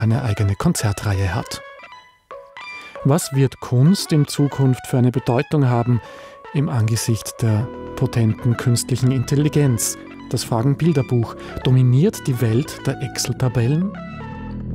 eine eigene Konzertreihe hat. Was wird Kunst in Zukunft für eine Bedeutung haben im Angesicht der potenten künstlichen Intelligenz? Das Fragenbilderbuch. Dominiert die Welt der Excel-Tabellen?